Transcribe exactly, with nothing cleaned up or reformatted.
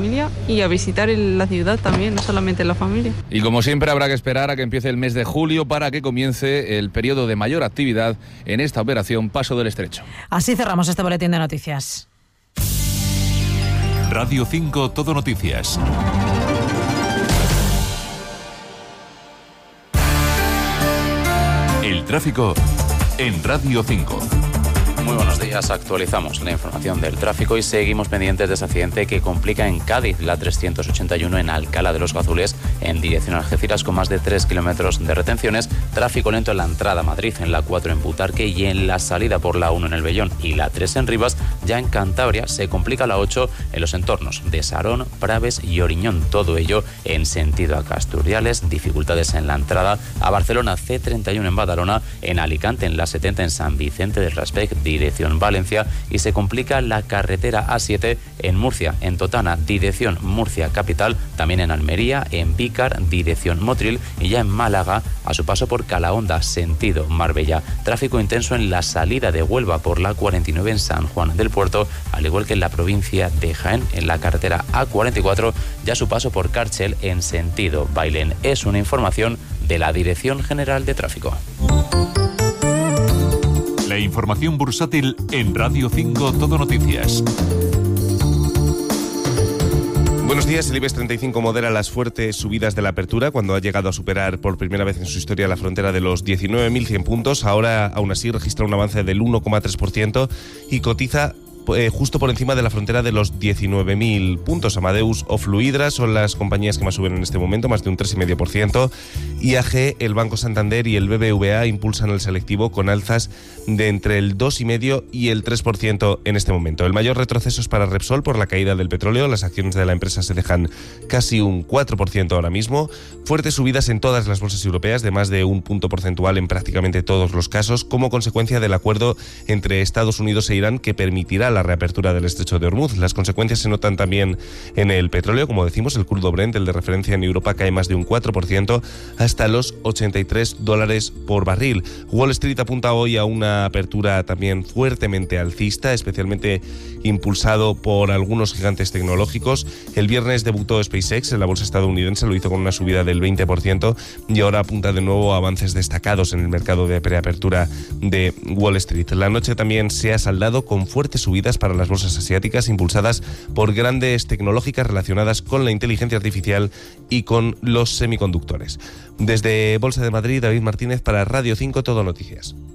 familia y a visitar la ciudad también, no solamente la familia. Y como siempre habrá que esperar a que empiece el mes de julio para que comience el periodo de mayor actividad en esta operación Paso del Estrecho. Así cerramos este boletín de noticias. Radio cinco Todo Noticias. El tráfico en Radio cinco. Muy buenos días, actualizamos la información del tráfico y seguimos pendientes de ese accidente que complica en Cádiz la trescientos ochenta y uno en Alcalá de los Gazules en dirección a Algeciras con más de tres kilómetros de retenciones, tráfico lento en la entrada a Madrid, en la cuatro en Butarque y en la salida por la uno en el Vellón y la tres en Rivas. Ya en Cantabria se complica la ocho en los entornos de Sarón, Praves y Oriñón, todo ello en sentido a Casturiales, dificultades en la entrada a Barcelona, C treinta y uno en Badalona, en Alicante en la setenta en San Vicente del Raspech, dirección Valencia, y se complica la carretera A siete en Murcia, en Totana, dirección Murcia capital, también en Almería, en Vícar, dirección Motril, y ya en Málaga, a su paso por Calahonda, sentido Marbella. Tráfico intenso en la salida de Huelva por la cuarenta y nueve en San Juan del Puerto, al igual que en la provincia de Jaén, en la carretera A cuarenta y cuatro, ya a su paso por Cárchel en sentido Bailén. Es una información de la Dirección General de Tráfico. La información bursátil en Radio cinco Todo Noticias. Buenos días. El IBEX treinta y cinco modera las fuertes subidas de la apertura cuando ha llegado a superar por primera vez en su historia la frontera de los diecinueve mil cien puntos. Ahora, aún así, registra un avance del uno coma tres por ciento y cotiza Eh, justo por encima de la frontera de los diecinueve mil puntos. Amadeus o Fluidra son las compañías que más suben en este momento, más de un tres coma cinco por ciento. I A G, el Banco Santander y el B B V A impulsan el selectivo con alzas de entre el dos coma cinco por ciento y el tres por ciento en este momento. El mayor retroceso es para Repsol por la caída del petróleo. Las acciones de la empresa se dejan casi un cuatro por ciento ahora mismo. Fuertes subidas en todas las bolsas europeas, de más de un punto porcentual en prácticamente todos los casos, como consecuencia del acuerdo entre Estados Unidos e Irán que permitirá la reapertura del estrecho de Hormuz. Las consecuencias se notan también en el petróleo. Como decimos, el crudo Brent, el de referencia en Europa, cae más de un cuatro por ciento hasta los ochenta y tres dólares por barril. Wall Street apunta hoy a una apertura también fuertemente alcista, especialmente impulsado por algunos gigantes tecnológicos. El viernes debutó SpaceX en la bolsa estadounidense, lo hizo con una subida del veinte por ciento y ahora apunta de nuevo a avances destacados en el mercado de preapertura de Wall Street. La noche también se ha saldado con fuertes subidas para las bolsas asiáticas, impulsadas por grandes tecnológicas relacionadas con la inteligencia artificial y con los semiconductores. Desde Bolsa de Madrid, David Martínez para Radio cinco Todo Noticias.